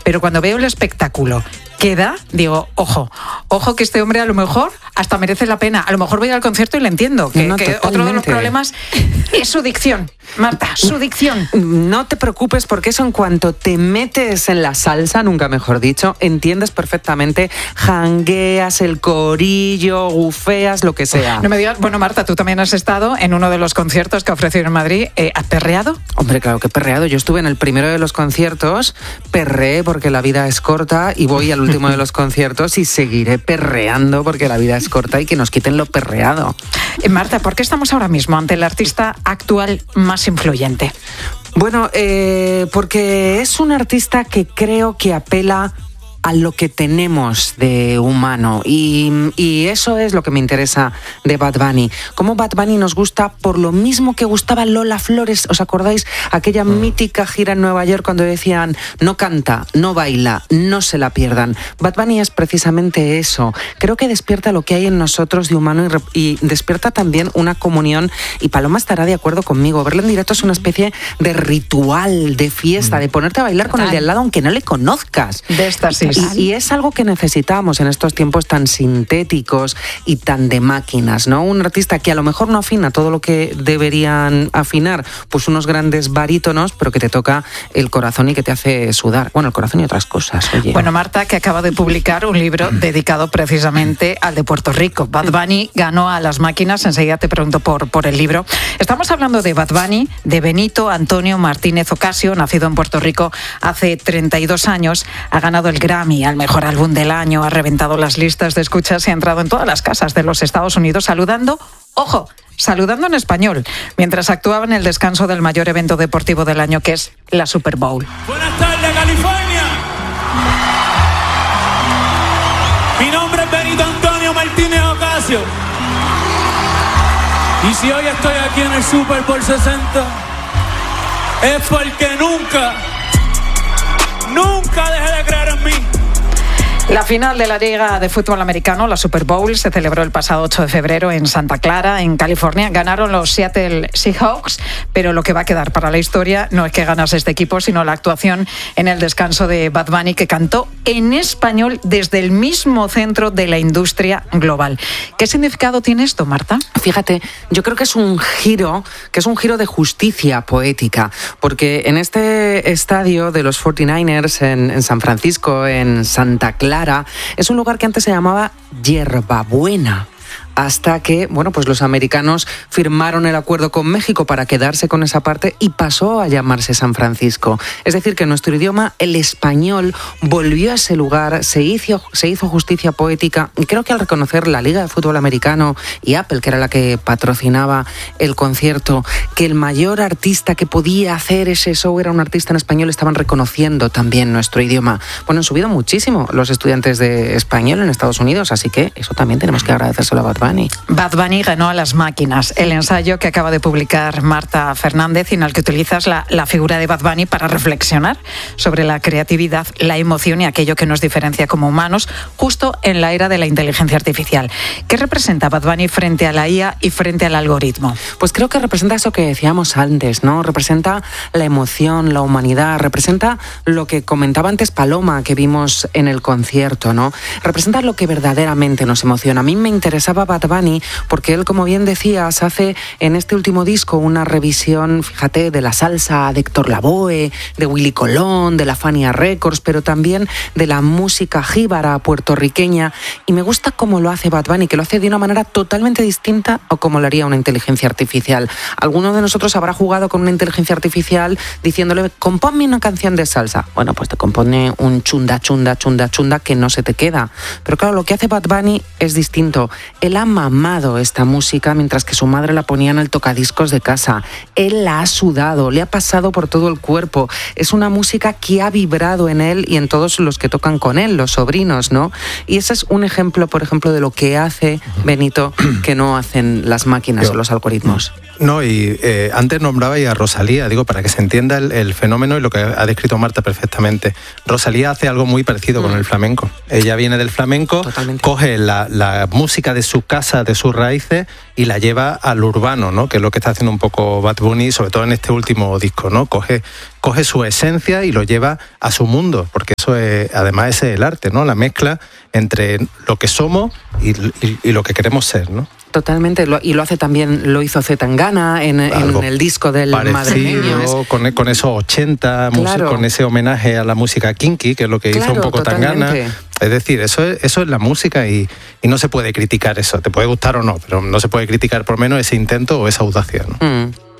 pero cuando veo el espectáculo que da, digo, ojo que este hombre a lo mejor hasta merece la pena. A lo mejor voy al concierto y le entiendo, que otro de los problemas es su dicción. Marta, su dicción. No te preocupes, porque eso, en cuanto te metes en la salsa, nunca mejor dicho, entiendes perfectamente, jangueas, el corillo, bufeas, lo que sea. No me digas, bueno, Marta, tú también has estado en uno de los conciertos que ha ofrecido en Madrid. ¿Has perreado? Hombre, claro que he perreado. Yo estuve en el primero de los conciertos, perreé porque la vida es corta, y voy al último de los conciertos y seguiré perreando porque la vida es corta y que nos quiten lo perreado. Marta, ¿por qué estamos ahora mismo ante el artista actual más influyente? Bueno, porque es un artista que creo que apela a lo que tenemos de humano, y eso es lo que me interesa de Bad Bunny. Como Bad Bunny nos gusta por lo mismo que gustaba Lola Flores. ¿Os acordáis? Aquella mítica gira en Nueva York cuando decían: no canta, no baila, no se la pierdan. Bad Bunny es precisamente eso. Creo que despierta lo que hay en nosotros de humano y despierta también una comunión, y Paloma estará de acuerdo conmigo. Verlo en directo es una especie de ritual, de fiesta, de ponerte a bailar con el de al lado aunque no le conozcas. De éxtasis. Y es algo que necesitamos en estos tiempos tan sintéticos y tan de máquinas, ¿no? Un artista que a lo mejor no afina todo lo que deberían afinar, pues unos grandes barítonos, pero que te toca el corazón y que te hace sudar. Bueno, el corazón y otras cosas, oye. Bueno, Marta, que acaba de publicar un libro dedicado precisamente al de Puerto Rico. Bad Bunny ganó a las máquinas. Enseguida te pregunto por el libro. Estamos hablando de Bad Bunny, de Benito Antonio Martínez Ocasio, nacido en Puerto Rico hace 32 años. Ha ganado el Grammy al mejor álbum del año, ha reventado las listas de escuchas y ha entrado en todas las casas de los Estados Unidos saludando en español, mientras actuaba en el descanso del mayor evento deportivo del año, que es la Super Bowl. Buenas tardes, California. Mi nombre es Benito Antonio Martínez Ocasio. Y si hoy estoy aquí en el Super Bowl 60, es porque nunca dejé de creer en mí. La final de la Liga de Fútbol Americano, la Super Bowl, se celebró el pasado 8 de febrero en Santa Clara, en California. Ganaron los Seattle Seahawks, pero lo que va a quedar para la historia no es que ganase este equipo, sino la actuación en el descanso de Bad Bunny, que cantó en español desde el mismo centro de la industria global. ¿Qué significado tiene esto, Marta? Fíjate, yo creo que es un giro de justicia poética, porque en este estadio de los 49ers en San Francisco, en Santa Clara, es un lugar que antes se llamaba Yerbabuena, hasta que, bueno, pues los americanos firmaron el acuerdo con México para quedarse con esa parte y pasó a llamarse San Francisco. Es decir, que nuestro idioma, el español, volvió a ese lugar, se hizo justicia poética, y creo que al reconocer la Liga de Fútbol Americano y Apple, que era la que patrocinaba el concierto, que el mayor artista que podía hacer ese show era un artista en español, estaban reconociendo también nuestro idioma. Bueno, han subido muchísimo los estudiantes de español en Estados Unidos, así que eso también tenemos que agradecérselo a Bad Bunny. Bad Bunny ganó a las máquinas, el ensayo que acaba de publicar Marta Fernández, en el que utilizas la figura de Bad Bunny para reflexionar sobre la creatividad, la emoción y aquello que nos diferencia como humanos, justo en la era de la inteligencia artificial. ¿Qué representa Bad Bunny frente a la IA y frente al algoritmo? Pues creo que representa eso que decíamos antes, ¿no? Representa la emoción, la humanidad, representa lo que comentaba antes Paloma, que vimos en el concierto, ¿no? Representa lo que verdaderamente nos emociona. A mí me interesaba Bad Bunny porque él, como bien decías, hace en este último disco una revisión, fíjate, de la salsa de Héctor Lavoe, de Willy Colón, de la Fania Records, pero también de la música jíbara puertorriqueña, y me gusta cómo lo hace Bad Bunny, que lo hace de una manera totalmente distinta a como lo haría una inteligencia artificial. Alguno de nosotros habrá jugado con una inteligencia artificial diciéndole: compónme una canción de salsa. Bueno, pues te compone un chunda, chunda, chunda, chunda que no se te queda. Pero claro, lo que hace Bad Bunny es distinto. Él ha mamado esta música mientras que su madre la ponía en el tocadiscos de casa. Él la ha sudado, le ha pasado por todo el cuerpo. Es una música que ha vibrado en él y en todos los que tocan con él, los sobrinos, ¿no? Y ese es un ejemplo, por ejemplo, de lo que hace Benito que no hacen las máquinas o los algoritmos. No, y antes nombraba a Rosalía, digo, para que se entienda el fenómeno y lo que ha descrito Marta perfectamente. Rosalía hace algo muy parecido con el flamenco. Ella viene del flamenco, totalmente. Coge la música de su casa, casa, de sus raíces, y la lleva al urbano, ¿no? Que es lo que está haciendo un poco Bad Bunny, sobre todo en este último disco, ¿no? Coge su esencia y lo lleva a su mundo, porque eso es, además ese es el arte, ¿no? La mezcla entre lo que somos y lo que queremos ser, ¿no? Totalmente, y lo hace también, lo hizo Zetangana en el disco del Madrileño. Con esos 80, claro. Con ese homenaje a la música kinky, que es lo que hizo un poco Tangana. Es decir, eso es la música y no se puede criticar eso. Te puede gustar o no, pero no se puede criticar por menos ese intento o esa audacia, ¿no?